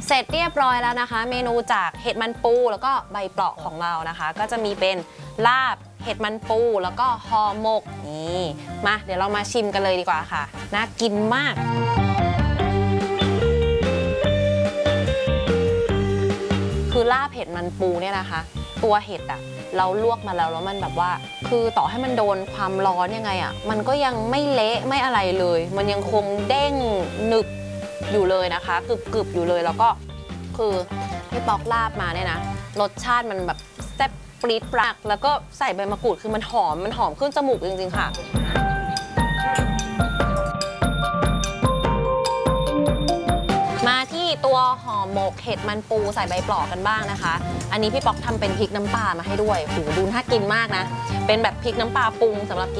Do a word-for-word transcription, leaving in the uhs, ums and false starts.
เสร็จเรียบร้อยแล้วนะคะเมนูจากเห็ดมันปูแล้วก็ใบเปราะของเรานะคะก็จะมีเป็นลาบเห็ดมันปูแล้วก็ห่อหมกนี่มาเดี๋ยวเรามาชิมกันเลยดีกว่าค่ะน่ากินมากคือลาบเห็ดมันปูเนี่ยนะคะตัวเห็ดอะเราลวกมาแล้วแล้วมันแบบว่าคือต่อให้มันโดนความร้อนยังไงอะมันก็ยังไม่เละไม่อะไรเลยมันยังคงเด้งหนึบอยู่เลยนะคะกรึบๆอยู่เลยแล้วก็คือพี่ป๊อกลาบมาเนี่ยนะรสชาติมันแบบแซ่บปรี๊ดปรักแล้วก็ใส่ใบมะกรูดคือมันหอมมันหอมขึ้นจมูกจริงๆค่ะมาที่ตัวห่อหมกเห็ดมันปูใส่ใบปลอกกันบ้างนะคะอันนี้พี่ป๊อกทำเป็นพริกน้ำปลามาให้ด้วยโหดูน่ากินมากนะเป็นแบบพริกน้ำปลาปรุงสำหรับ